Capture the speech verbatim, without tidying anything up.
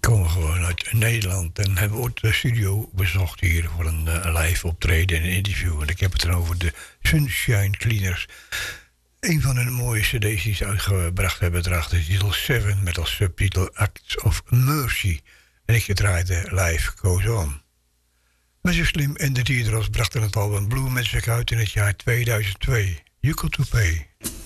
komen gewoon uit Nederland en hebben ooit de studio bezocht hier voor een uh, live optreden en een interview. En ik heb het dan over de Sunshine Cleaners. Een van hun mooie cd's die ze uitgebracht hebben draagt de titel Seven met als subtitel Acts of Mercy. En ik draaide live Goes On. Monsieur Slim en de Teardrops brachten het album Blue Magic uit in het jaar tweeduizend twee. You Got To Pay.